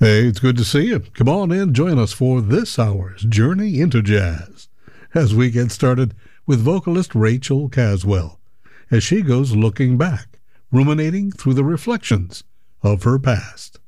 Hey, it's good to see you. Come on in, join us for this hour's Journey into Jazz as we get started with vocalist Rachel Caswell as she goes looking back, ruminating through the reflections of her past.